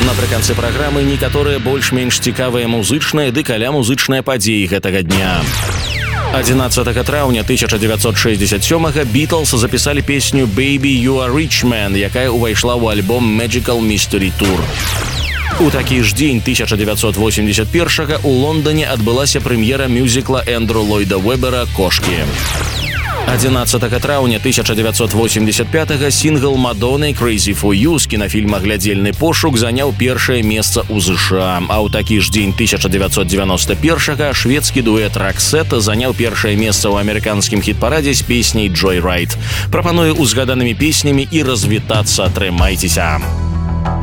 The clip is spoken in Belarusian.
Напрыканцы праграмы некаторыя больш-менш цікавыя музычныя ды каля музычныя падзеі гэтага дня. 11 траўня 1967-га Beatles запісалі песню «Baby, You Are Rich Man», якая ўвайшла ў альбом «Magical Mystery Tour». У такі ж дзень 1981-га ў Лондоне адбылася прэм'ера мюзікла Эндрю Ллойда Уэбера «Кошкі». 11 траўня 1985-га сінгл Мадонны «Crazy for You» з кінафільма «Глядзельны пошук» заняў першае месца ў ЗША. А ў такі ж дзень 1991-га шведскі дуэт «Роксет» заняў першае месца ў амерыканскім хіт-парадзе з песняй «Joyride». Прапаную узгаданымі песнямі і развітацца. Трымайцеся!